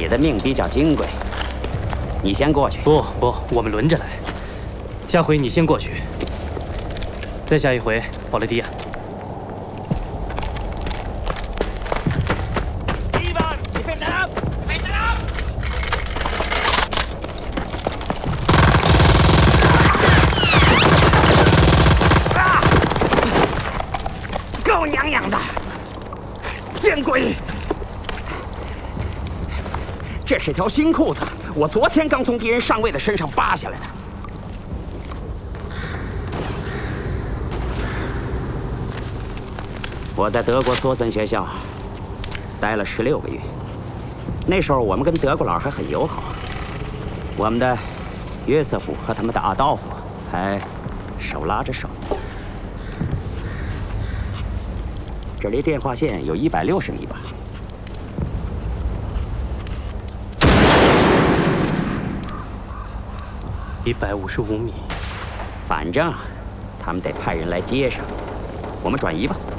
你的命比较金贵，你先过去。 不，我们轮着来。下回你先过去，再下一回，保罗蒂亚。 娘娘的，见鬼！这是条新裤子，我昨天刚从敌人上尉的身上扒下来的。我在德国索森学校待了16个月，那时候我们跟德国佬还很友好，我们的约瑟夫和他们的阿道夫还手拉着手。 这离电话线有160米吧。 155米。 反正他们得派人来接上，我们转移吧。